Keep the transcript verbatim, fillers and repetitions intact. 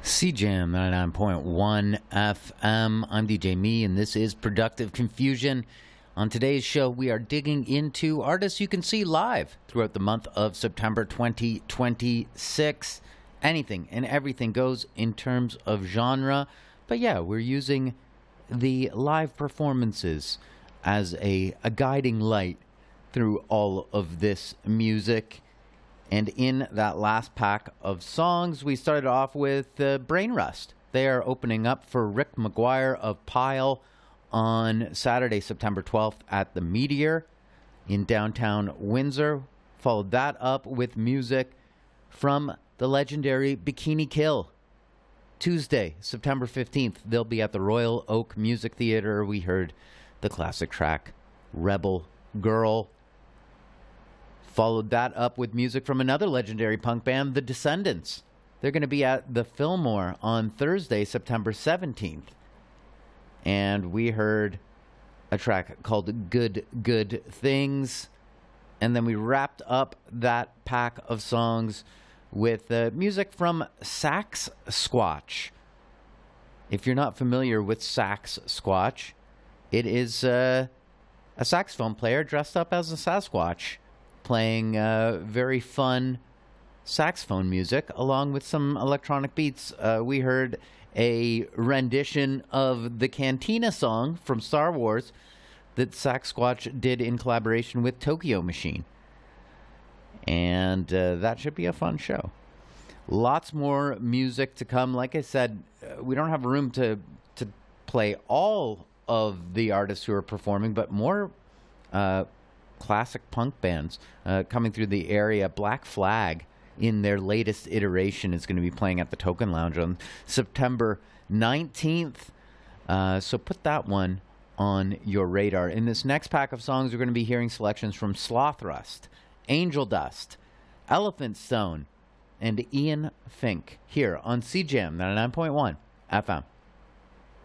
C Jam ninety-nine point one F M. I'm D J Me, and this is Productive Confusion. On today's show, we are digging into artists you can see live throughout the month of September twenty twenty-six. Anything and everything goes in terms of genre. But yeah, we're using the live performances as a, a guiding light through all of this music. And in that last pack of songs, we started off with uh, Brain Rust. They are opening up for Rick McGuire of Pile on Saturday, September twelfth at the Meteor in downtown Windsor. Followed that up with music from the legendary Bikini Kill. Tuesday, September fifteenth, they'll be at the Royal Oak Music Theatre. We heard the classic track, Rebel Girl. Followed that up with music from another legendary punk band, The Descendants. They're going to be at the Fillmore on Thursday, September seventeenth. And we heard a track called Good, Good Things. And then we wrapped up that pack of songs with uh, music from Sax Squatch. If you're not familiar with Sax Squatch, it is uh, a saxophone player dressed up as a Sasquatch, playing uh, very fun saxophone music along with some electronic beats. Uh, we heard a rendition of the Cantina song from Star Wars that Sasquatch did in collaboration with Tokyo Machine. And uh, that should be a fun show. Lots more music to come. Like I said, uh, we don't have room to, to play all of the artists who are performing, but more uh, classic punk bands uh, coming through the area. Black Flag, in their latest iteration, is going to be playing at the Token Lounge on September nineteenth. Uh, so put that one on your radar. In this next pack of songs, we're going to be hearing selections from Sloth Rust, Angel Dust, Elephant Stone, and Ian Fink here on C Jam ninety-nine point one F M.